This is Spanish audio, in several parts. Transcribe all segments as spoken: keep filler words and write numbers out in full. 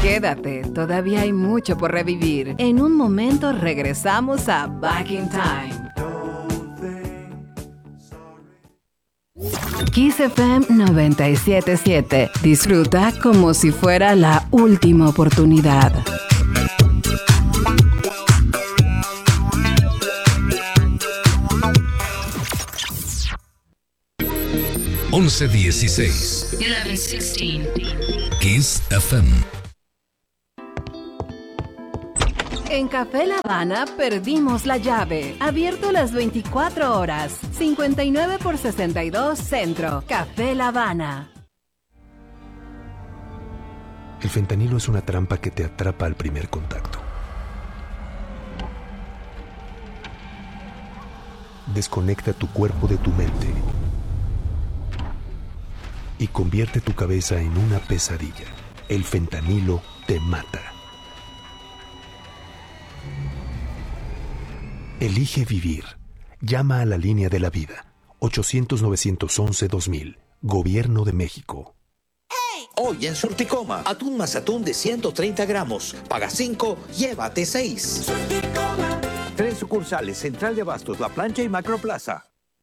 Quédate, todavía hay mucho por revivir. En un momento regresamos a Back in Time. Kiss F M noventa y siete punto siete. Disfruta como si fuera la última oportunidad. once dieciséis. once dieciséis. Kiss F M. En Café La Habana perdimos la llave. Abierto las veinticuatro horas. cincuenta y nueve por sesenta y dos Centro. Café La Habana. El fentanilo es una trampa que te atrapa al primer contacto. Desconecta tu cuerpo de tu mente y convierte tu cabeza en una pesadilla. El fentanilo te mata. Elige vivir. Llama a la línea de la vida. ochocientos, novecientos once, dos mil. Gobierno de México. Hoy en Surticoma, atún más atún de ciento treinta gramos. Paga cinco, llévate seis. Tres sucursales, Central de Abastos, La Plancha y Macroplaza.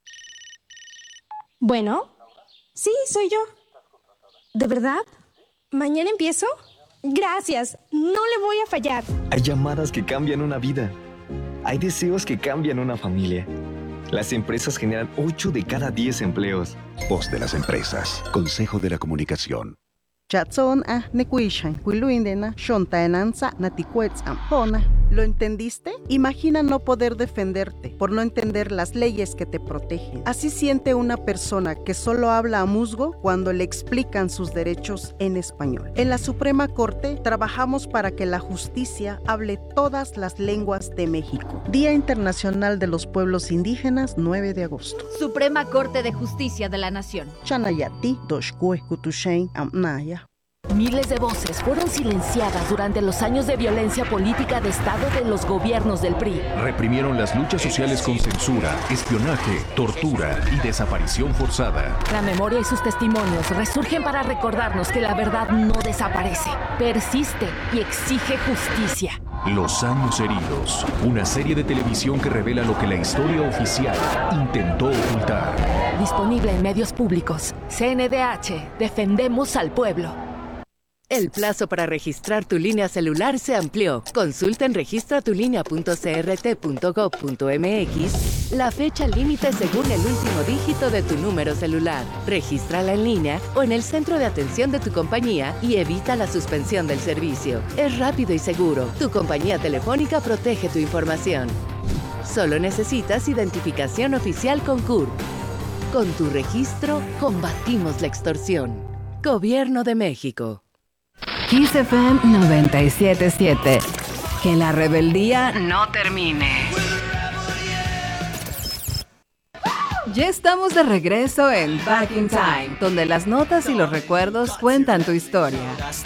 Bueno, sí, soy yo. ¿De verdad? ¿Mañana empiezo? Gracias, no le voy a fallar. Hay llamadas que cambian una vida. Hay deseos que cambian una familia. Las empresas generan ocho de cada diez empleos. Voz de las empresas. Consejo de la Comunicación. Chatson a nekuishan, kuiluindena, shontaenanza, naticuetzam, pona. ¿Lo entendiste? Imagina no poder defenderte por no entender las leyes que te protegen. Así siente una persona que solo habla a musgo cuando le explican sus derechos en español. En la Suprema Corte trabajamos para que la justicia hable todas las lenguas de México. Día Internacional de los Pueblos Indígenas, nueve de agosto. Suprema Corte de Justicia de la Nación. Chanayati, Doshkue, Kutushain, Amnaya. Miles de voces fueron silenciadas durante los años de violencia política de Estado de los gobiernos del P R I. Reprimieron las luchas sociales con censura, espionaje, tortura y desaparición forzada. La memoria y sus testimonios resurgen para recordarnos que la verdad no desaparece, persiste y exige justicia. Los años heridos, una serie de televisión que revela lo que la historia oficial intentó ocultar. Disponible en medios públicos. C N D H, defendemos al pueblo. El plazo para registrar tu línea celular se amplió. Consulta en registra tu línea punto c r t punto gov punto m x la fecha límite según el último dígito de tu número celular. Regístrala en línea o en el centro de atención de tu compañía y evita la suspensión del servicio. Es rápido y seguro. Tu compañía telefónica protege tu información. Solo necesitas identificación oficial con C U R P. Con tu registro, combatimos la extorsión. Gobierno de México. Kiss F M noventa y siete punto siete. Que la rebeldía no termine. Ya estamos de regreso en Back in Time, donde las notas y los recuerdos cuentan tu historia.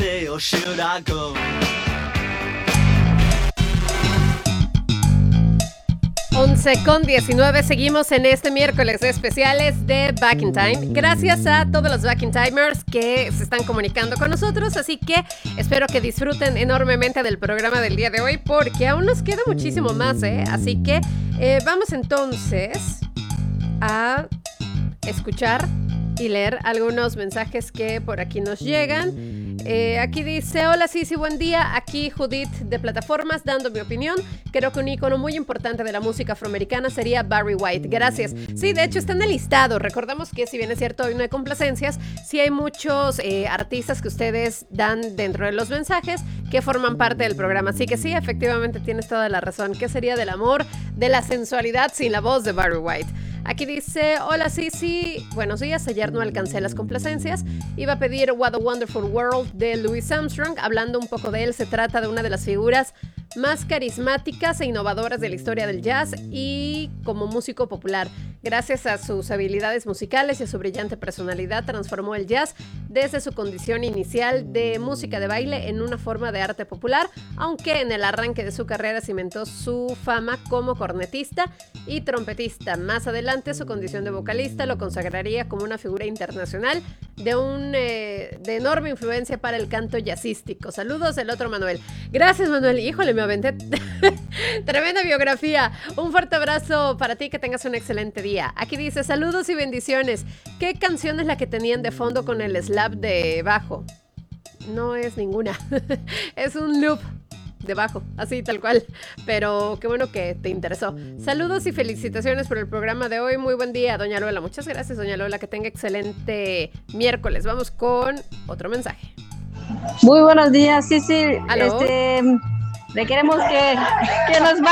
once con diecinueve, seguimos en este miércoles de especiales de Back in Time. Gracias a todos los Back in Timers que se están comunicando con nosotros, así que espero que disfruten enormemente del programa del día de hoy, porque aún nos queda muchísimo más, ¿eh? Así que eh, vamos entonces a escuchar y leer algunos mensajes que por aquí nos llegan. Eh, aquí dice: hola Sisi, buen día, aquí Judith de Plataformas dando mi opinión. Creo que un ícono muy importante de la música afroamericana sería Barry White. Gracias. Sí, de hecho está en el listado. Recordamos que si bien es cierto hoy no hay complacencias, sí hay muchos eh, artistas que ustedes dan dentro de los mensajes que forman parte del programa. Así que sí, efectivamente tienes toda la razón. ¿Qué sería del amor, de la sensualidad sin la voz de Barry White? Aquí dice: hola Sisi, buenos días, ayer no alcancé las complacencias, iba a pedir What a Wonderful World de Louis Armstrong. Hablando un poco de él, se trata de una de las figuras más carismáticas e innovadoras de la historia del jazz y como músico popular. Gracias a sus habilidades musicales y a su brillante personalidad, transformó el jazz desde su condición inicial de música de baile en una forma de arte popular, aunque en el arranque de su carrera cimentó su fama como cornetista y trompetista. Más adelante, su condición de vocalista lo consagraría como una figura internacional de un eh, de enorme influencia para el canto jazzístico. Saludos, el otro Manuel. Gracias, Manuel. Híjole, me aventé tremenda biografía. Un fuerte abrazo para ti, que tengas un excelente día. Aquí dice, saludos y bendiciones. ¿Qué canción es la que tenían de fondo con el slap de bajo? No es ninguna. Es un loop de bajo, así tal cual. Pero qué bueno que te interesó. Saludos y felicitaciones por el programa de hoy. Muy buen día, doña Lola. Muchas gracias, doña Lola. Que tenga excelente miércoles. Vamos con otro mensaje. Muy buenos días, sí, sí. ¿Aló? Este, le queremos que, que nos va